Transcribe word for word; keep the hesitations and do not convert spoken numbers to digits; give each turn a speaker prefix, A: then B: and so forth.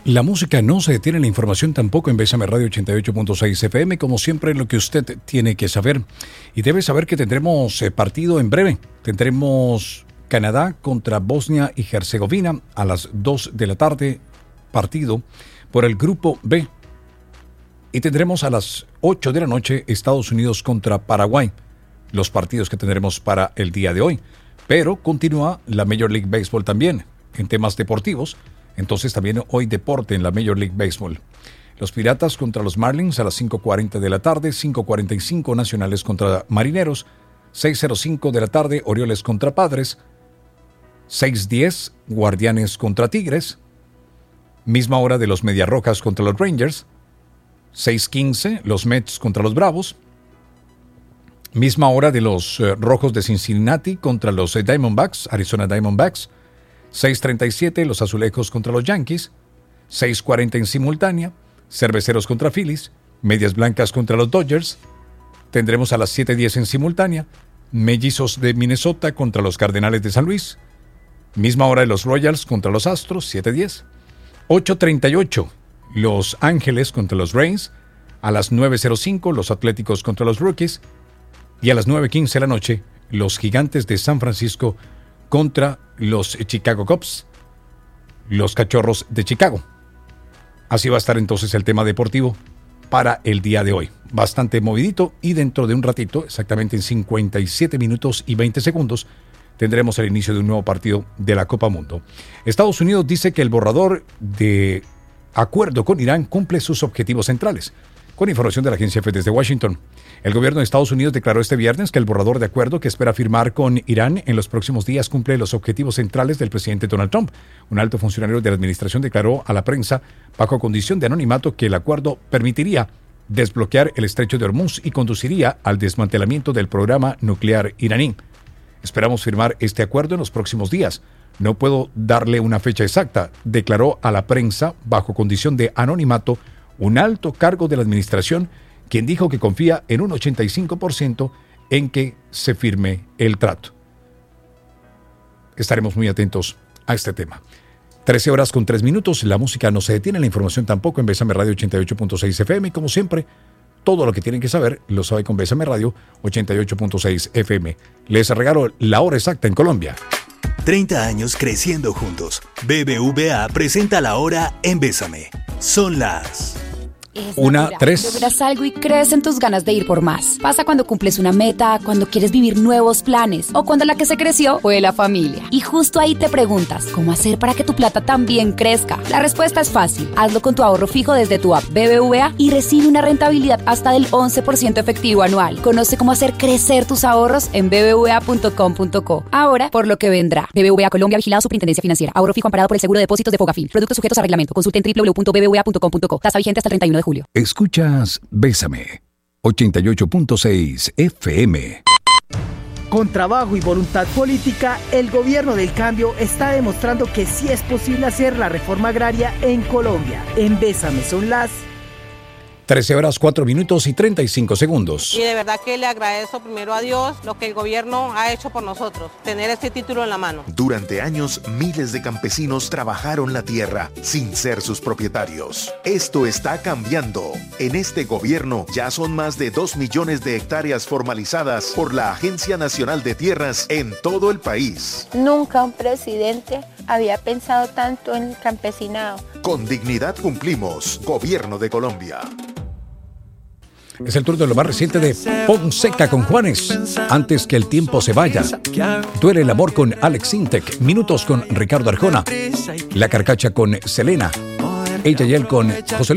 A: La música no se detiene, la información tampoco en Bésame Radio ochenta y ocho punto seis F M, como siempre lo que usted tiene que saber. Y debe saber que tendremos eh, partido en breve. Tendremos Canadá contra Bosnia y Herzegovina a las dos de la tarde, partido por el grupo B. Y tendremos a las ocho de la noche Estados Unidos contra Paraguay, los partidos que tendremos para el día de hoy. Pero continúa la Major League Baseball también en temas deportivos. Entonces también hoy deporte en la Major League Baseball. Los Piratas contra los Marlins a las cinco cuarenta de la tarde, cinco cuarenta y cinco Nacionales contra Marineros, seis cero cinco de la tarde Orioles contra Padres, seis diez Guardianes contra Tigres, misma hora de los Medias Rojas contra los Rangers, seis quince los Mets contra los Bravos, misma hora de los eh, Rojos de Cincinnati contra los eh, Diamondbacks, Arizona Diamondbacks, seis treinta y siete los Azulejos contra los Yankees, seis cuarenta en simultánea, Cerveceros contra Phillies, Medias Blancas contra los Dodgers. Tendremos a las siete diez en simultánea, Mellizos de Minnesota contra los Cardenales de San Luis, misma hora de los Royals contra los Astros, siete diez, ocho treinta y ocho los Ángeles contra los Rays, a las nueve cero cinco los Atléticos contra los Rockies y a las nueve quince de la noche los Gigantes de San Francisco contra los Chicago Cubs, los Cachorros de Chicago. Así va a estar entonces el tema deportivo para el día de hoy. Bastante movidito y dentro de un ratito, exactamente en cincuenta y siete minutos y veinte segundos, tendremos el inicio de un nuevo partido de la Copa Mundo. Estados Unidos dice que el borrador de acuerdo con Irán cumple sus objetivos centrales. Con información de la agencia F desde Washington, el gobierno de Estados Unidos declaró este viernes que el borrador de acuerdo que espera firmar con Irán en los próximos días cumple los objetivos centrales del presidente Donald Trump. Un alto funcionario de la administración declaró a la prensa, bajo condición de anonimato, que el acuerdo permitiría desbloquear el estrecho de Hormuz y conduciría al desmantelamiento del programa nuclear iraní. Esperamos firmar este acuerdo en los próximos días. No puedo darle una fecha exacta, declaró a la prensa, bajo condición de anonimato, un alto cargo de la administración, quien dijo que confía en un ochenta y cinco por ciento en que se firme el trato. Estaremos muy atentos a este tema. trece horas con tres minutos, la música no se detiene, la información tampoco en Bésame Radio ochenta y ocho punto seis F M. Como siempre, todo lo que tienen que saber lo sabe con Bésame Radio ochenta y ocho punto seis F M. Les regalo la hora exacta en Colombia.
B: treinta años creciendo juntos. B B V A presenta la hora en Bésame. Son las...
A: Una, tres.
C: Logras algo y crees en tus ganas de ir por más. Pasa cuando cumples una meta, cuando quieres vivir nuevos planes o cuando la que se creció fue la familia. Y justo ahí te preguntas, ¿cómo hacer para que tu plata también crezca? La respuesta es fácil. Hazlo con tu ahorro fijo desde tu app B B V A y recibe una rentabilidad hasta del once por ciento efectivo anual. Conoce cómo hacer crecer tus ahorros en b b v a punto com punto co. Ahora, por lo que vendrá. B B V A Colombia, vigilado Superintendencia Financiera. Ahorro fijo amparado por el seguro de depósitos de Fogafín. Productos sujetos a reglamento. Consulta en w w w punto b b v a punto com punto co. Tasa vigente hasta el treinta y uno de julio.
A: Escuchas Bésame ochenta y ocho punto seis F M.
D: Con trabajo y voluntad política, el gobierno del cambio está demostrando que sí es posible hacer la reforma agraria en Colombia. En Bésame son las
A: trece horas, cuatro minutos y treinta y cinco segundos.
E: Y de verdad que le agradezco primero a Dios lo que el gobierno ha hecho por nosotros, tener este título en la mano.
F: Durante años, miles de campesinos trabajaron la tierra sin ser sus propietarios. Esto está cambiando. En este gobierno ya son más de dos millones de hectáreas formalizadas por la Agencia Nacional de Tierras en todo el país.
G: Nunca un presidente había pensado tanto en el campesinado.
F: Con dignidad cumplimos. Gobierno de Colombia.
A: Es el turno de lo más reciente de Fonseca con Juanes. Antes que el tiempo se vaya. Duele el amor con Alex Intec. Minutos con Ricardo Arjona. La Carcacha con Selena. Ella y él con José Luis.